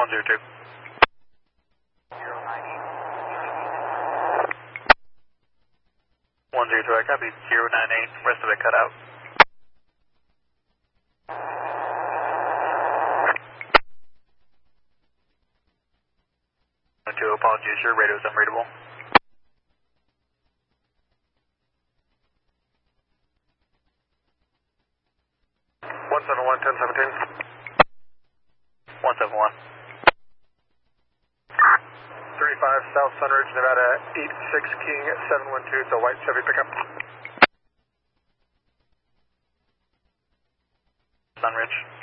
102. 102, I copy 098, rest of it cut out. 102, apologies, your radio is unreadable. 171, 1017. 171. 35 South Sunridge, Nevada, 86 King 712, it's a white Chevy pickup. Sunridge.